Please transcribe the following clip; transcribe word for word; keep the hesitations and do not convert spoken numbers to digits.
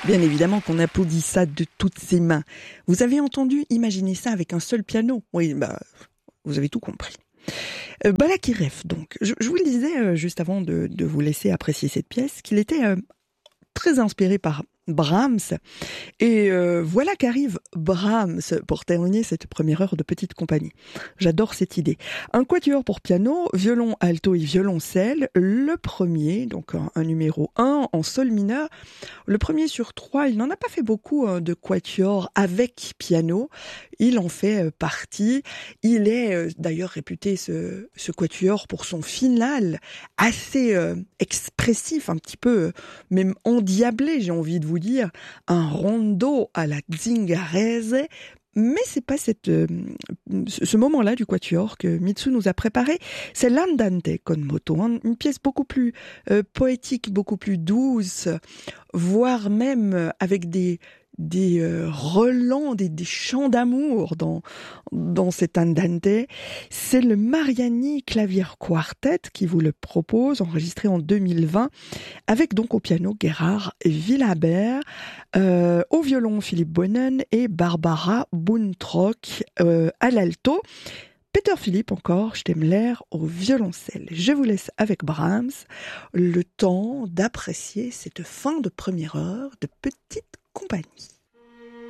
Bien évidemment qu'on applaudit ça de toutes ses mains. Vous avez entendu, imaginez ça avec un seul piano. Oui, bah, vous avez tout compris. Euh, Balakirev, donc. Je, je vous le disais euh, juste avant de, de vous laisser apprécier cette pièce, qu'il était euh, très inspiré par Brahms. Et euh, voilà qu'arrive Brahms pour terminer cette première heure de petite compagnie. J'adore cette idée. Un quatuor pour piano, violon, alto et violoncelle. Le premier, donc un, un numéro un en sol mineur. Le premier sur trois, il n'en a pas fait beaucoup hein, de quatuor avec piano. Il en fait euh, partie. Il est euh, d'ailleurs réputé ce, ce quatuor pour son final assez euh, expressif, un petit peu euh, même endiablé, j'ai envie de vous dire, un rondo à la Zingarese. Mais c'est pas cette, euh, ce moment-là du quatuor que Mitsu nous a préparé. C'est l'Andante con moto, hein, une pièce beaucoup plus euh, poétique, beaucoup plus douce, voire même avec des des euh, relents, des, des chants d'amour dans dans cet Andante. C'est le Mariani Clavier Quartet qui vous le propose, enregistré en deux mille vingt, avec donc au piano Gerhard Villabert, euh, au violon Philippe Bonnen et Barbara Buntrock euh, à l'alto. Peter Philippe encore, Stemmler au violoncelle. Je vous laisse avec Brahms, le temps d'apprécier cette fin de première heure de petite compagnie.